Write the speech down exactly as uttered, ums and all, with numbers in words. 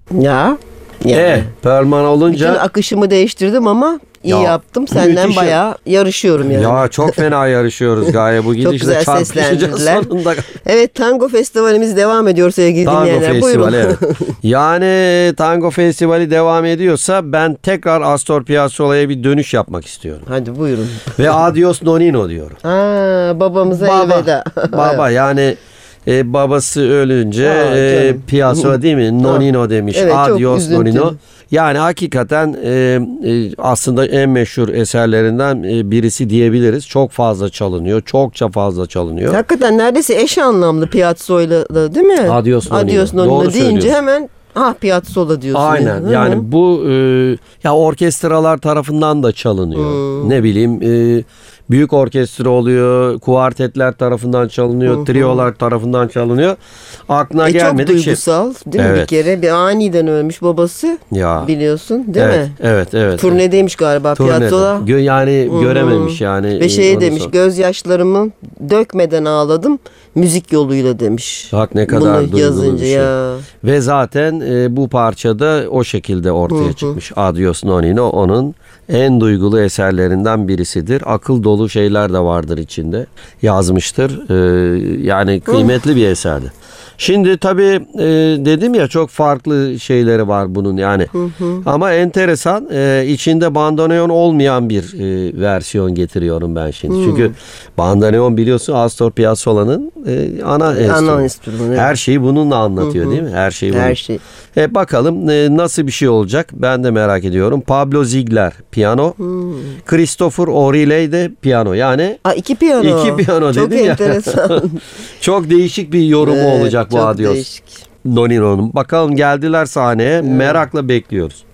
Ya. Yani. E, Perlman olunca... Bütün akışımı değiştirdim ama iyi Ya, yaptım. Senden müthiş. bayağı yarışıyorum yani. Ya çok fena yarışıyoruz Gaye. Bu Çok gidişle güzel çarpışacağız seslendirdiler. sonunda. Evet, tango festivalimiz devam ediyor sevgili Tango dinleyenler. Festivali, Buyurun. evet. Yani Tango Festivali devam ediyorsa ben tekrar Astor Piazzolla'ya bir dönüş yapmak istiyorum. Hadi buyurun. Ve Adios Nonino diyorum. Ha, babamıza Baba, elveda. baba yani e, babası ölünce Aa, e, canım. Piazzolla değil mi? Nonino demiş. Evet, çok Adios üzüntülü. Nonino. Yani hakikaten e, e, aslında en meşhur eserlerinden e, birisi diyebiliriz. Çok fazla çalınıyor. Çokça fazla çalınıyor. Hakikaten neredeyse eş anlamlı Piazzolla değil mi? Adios Nonino. Adios Nonino Doğru deyince söylüyorsun. hemen ha Piazzolla diyorsun. Aynen. Hı Yani hı. bu e, ya orkestralar tarafından da çalınıyor. Hmm. Ne bileyim e, büyük orkestra oluyor, kuartetler tarafından çalınıyor, Hı hı. triolar tarafından çalınıyor. Aklına E, çok gelmedik şey. duygusal değil mi? Evet. Bir kere bir aniden ölmüş babası Ya. biliyorsun değil Evet, mi? evet, evet. Turnedeymiş galiba Turnede. Piazzolla. Gö- yani Hı hı. görememiş yani. Ve şey Onu demiş, sor- gözyaşlarımı dökmeden ağladım müzik yoluyla demiş. Bak ne kadar Bunu duygulu yazınca bir şey. ya. Ve zaten e, bu parçada o şekilde ortaya Hı hı. çıkmış. Adios Nonino onun en duygulu eserlerinden birisidir. Akıl dolu şeyler de vardır içinde. Yazmıştır. E, yani kıymetli bir eserdi. Şimdi tabii e, dedim ya çok farklı şeyleri var bunun yani. Ama enteresan e, içinde bandoneon olmayan bir e, versiyon getiriyorum ben şimdi. Çünkü bandoneon biliyorsun Astor Piazzolla'nın e, ana enstrümanı. enstrümanı, evet. Her şeyi bununla anlatıyor değil mi? Her şeyi bunun. Her şey. E, bakalım e, nasıl bir şey olacak ben de merak ediyorum. Pablo Ziegler piyano, Christopher O'Reilly de piyano. Yani Aa, iki piyano. İki piyano Çok dedim ya. enteresan. çok değişik bir yorumu Evet, olacak bu çok Adios değişik. Nonino'nun. Bakalım geldiler sahneye. Merakla bekliyoruz.